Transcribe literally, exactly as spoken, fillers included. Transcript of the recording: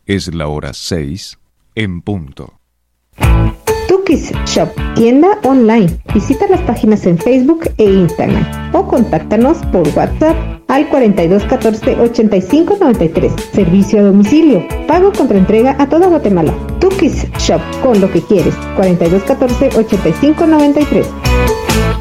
Es la hora seis en punto. Tukis Shop, tienda online. Visita las páginas en Facebook e Instagram o contáctanos por WhatsApp al cuarenta y dos catorce ochenta y cinco noventa y tres. Servicio a domicilio. Pago contra entrega a toda Guatemala. Tukis Shop, con lo que quieres. cuarenta y dos catorce ochenta y cinco noventa y tres.